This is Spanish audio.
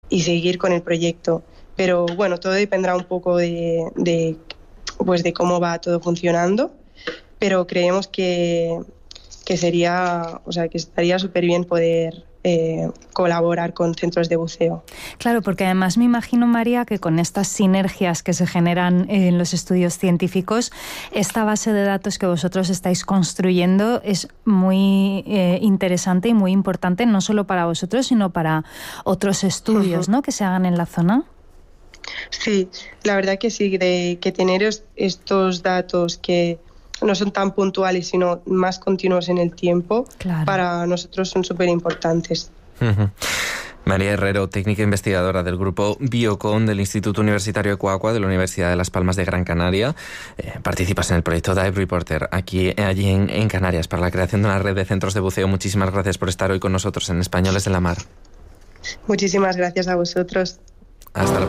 seguir con el proyecto. Pero bueno, todo dependerá un poco de cómo va todo funcionando, pero creemos que sería, o sea, que estaría súper bien poder colaborar con centros de buceo. Claro, porque además me imagino, María, que con estas sinergias que se generan en los estudios científicos, esta base de datos que vosotros estáis construyendo es muy interesante y muy importante, no solo para vosotros, sino para otros estudios, ¿no?, que se hagan en la zona. Sí, la verdad que sí, que tener estos datos que no son tan puntuales, sino más continuos en el tiempo, claro, para nosotros son súper importantes. María Herrero, técnica investigadora del grupo Biocon del Instituto Universitario de Coagua de la Universidad de Las Palmas de Gran Canaria. Participas en el proyecto Dive Reporter allí en Canarias para la creación de una red de centros de buceo. Muchísimas gracias por estar hoy con nosotros en Españoles de la Mar. Muchísimas gracias a vosotros. Hasta la próxima.